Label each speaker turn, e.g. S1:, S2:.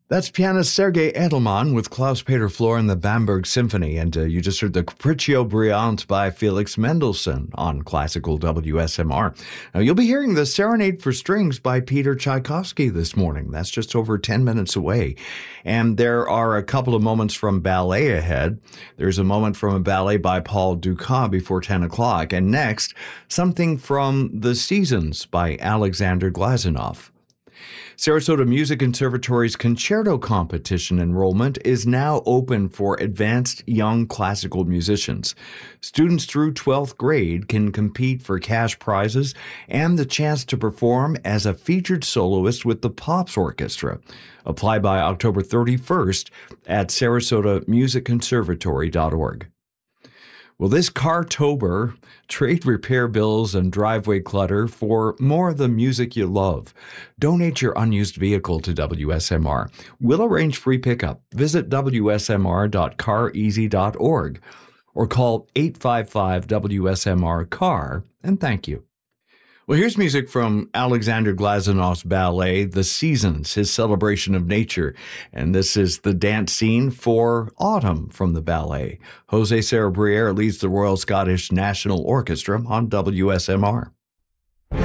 S1: That's pianist Sergei Edelman with Klaus-Peter Flor and the Bamberg Symphony, and you just heard the Capriccio Brillante by Felix Mendelssohn on Classical WSMR. Now, you'll be hearing the Serenade for Strings by Peter Tchaikovsky this morning. That's just over 10 minutes away. And there are a couple of moments from ballet ahead. There's a moment from a ballet by Paul Dukas before 10 o'clock. And next, something from The Seasons by Alexander Glazunov. Sarasota Music Conservatory's concerto competition enrollment is now open for advanced young classical musicians. Students through 12th grade can compete for cash prizes and the chance to perform as a featured soloist with the Pops Orchestra. Apply by October 31st at sarasotamusicconservatory.org. Well, this Cartober, trade repair bills and driveway clutter for more of the music you love. Donate your unused vehicle to WSMR. We'll arrange free pickup. Visit wsmr.careasy.org or call 855-WSMR-CAR and thank you. Well, here's music from Alexander Glazunov's ballet, The Seasons, his celebration of nature. And this is the dance scene for Autumn from the ballet. Jose Sarah Briere leads the Royal Scottish National Orchestra on WSMR.